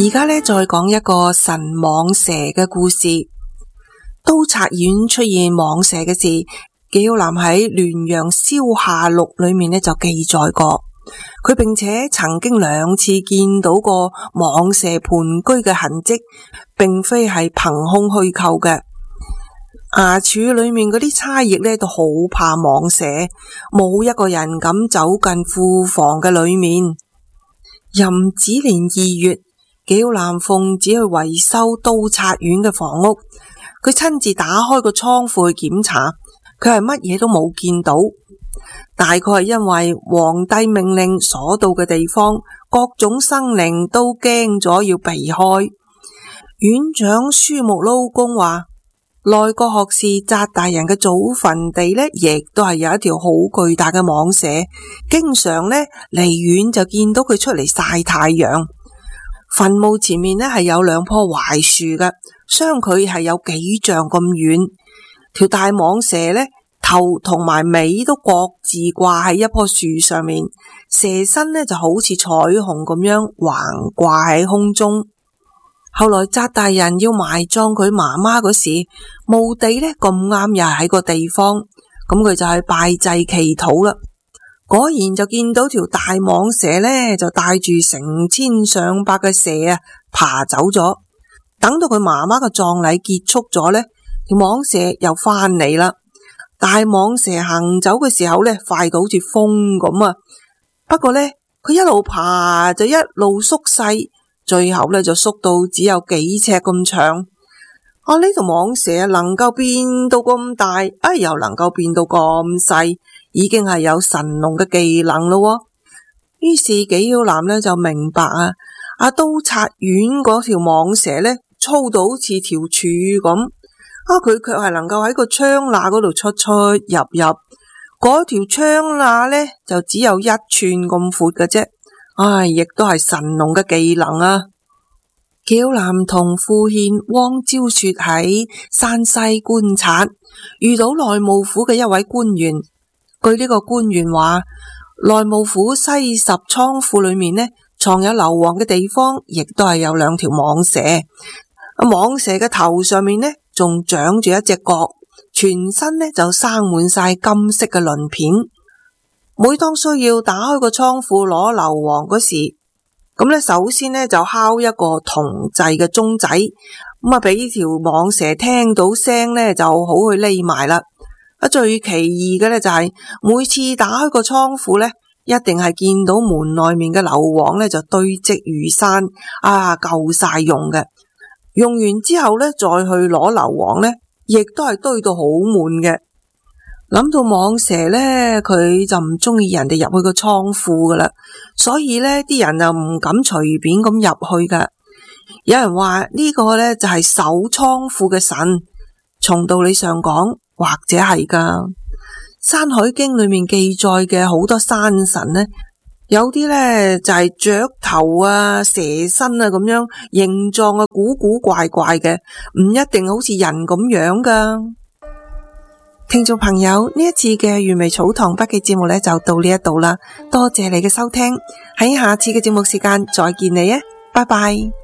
而家呢，再講一個神蟒蛇嘅故事。都察院出現蟒蛇嘅事，紀曉嵐喺《聯陽消夏錄》裏面呢就記載過。佢並且曾經2次見到過蟒蛇盤踞嘅痕跡，並非係憑空虛構嘅。衙署裏面嗰啲差役呢都好怕蟒蛇，冇一個人敢走近庫房嘅裏面。壬子年2月，紀曉嵐奉旨去維修都察院嘅房屋，佢親自打開個倉庫去檢查，佢係乜嘢都冇見到。大概係因為皇帝命令所到嘅地方，各種生靈都驚咗要避開。院長書目撈公話，內閣學士札大人嘅祖墳地呢，亦都係有一條好巨大嘅蟒蛇，經常呢離遠就見到佢出嚟曬太陽。墳墓前面呢係有2棵槐樹嘅，相距係有幾丈咁遠。條大蟒蛇呢，頭同埋尾都各自掛喺一棵樹上面，蛇身呢就好似彩虹咁樣橫掛喺空中。後來札大人要埋葬佢媽媽嗰時，墓地呢咁啱又係喺個地方，咁佢就去拜祭祈禱啦。果然就見到條大蟒蛇呢，就帶住成千上百嘅蛇啊，爬走咗。等到佢媽媽嘅葬禮結束咗呢，條蟒蛇又翻嚟啦。大蟒蛇行走嘅時候呢，快到好似風咁啊！不過呢，佢一路爬就一路縮細，最後呢就縮到只有幾尺咁長。呢條蟒蛇能夠變到咁大，又能夠變到咁細，已經係有神農嘅技能咯。於是紀曉嵐呢就明白都察院嗰條蟒蛇呢，粗到好似條柱咁。佢卻係能夠喺個窗罅嗰度出入入，嗰條窗罅呢就只有1寸咁闊嘅啫。亦都係神農嘅技能啊！紀曉嵐同副憲汪昭雪喺山西觀察，遇到內務府嘅一位官員。據呢個官員話，內務府西什倉庫裏面呢，藏有硫磺嘅地方，亦都係有2條蟒蛇。蟒蛇嘅頭上面呢，仲長住一隻角，全身呢就生滿晒金色嘅鱗片。每當需要打開個倉庫攞硫磺嗰時，咁呢首先呢就敲一個銅製嘅鐘仔，咁俾條蟒蛇聽到聲呢就好去匿埋啦。最奇異嘅呢就係每次打開個倉庫呢，一定係見到門內面嘅硫磺呢就堆積如山，夠晒用嘅。用完之後呢，再去攞硫磺呢，亦都係堆到好滿嘅。諗到蟒蛇呢，佢就唔中意人哋入去個倉庫噶啦，所以呢啲人就唔敢隨便咁入去噶。有人話呢個呢就係守倉庫嘅神，從道理上講，或者係噶。《山海經》裏面記載嘅好多山神呢，有啲呢就係雀頭蛇身咁樣，形狀古古怪怪嘅，唔一定好似人咁樣噶。聽眾朋友，呢一次嘅原味草堂筆記節目呢就到呢一度啦，多謝你嘅收聽，喺下次嘅節目時間再見你啊，拜拜。